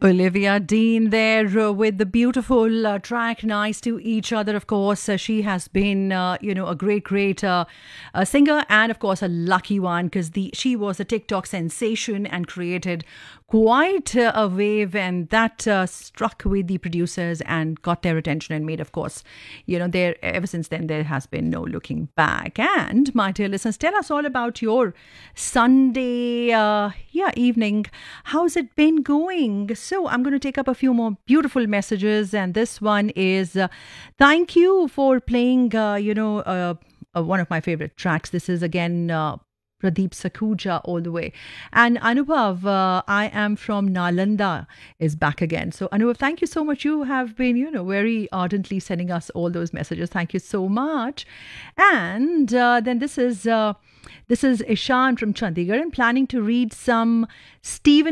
Olivia Dean there with the beautiful track Nice to Each Other. Of course, she has been, a great singer, and of course a lucky one because she was a TikTok sensation and created quite a wave, and that struck with the producers and got their attention and made, of course, there ever since then there has been no looking back. And my dear listeners, tell us all about your Sunday evening. How's it been going? So I'm going to take up a few more beautiful messages, and this one is thank you for playing one of my favorite tracks. This is again Pradeep Sakuja all the way. And Anubhav, I am from Nalanda, is back again. So Anubhav, thank you so much. You have been, very ardently sending us all those messages. Thank you so much. And then this is Ishan from Chandigarh. I'm planning to read some Stephen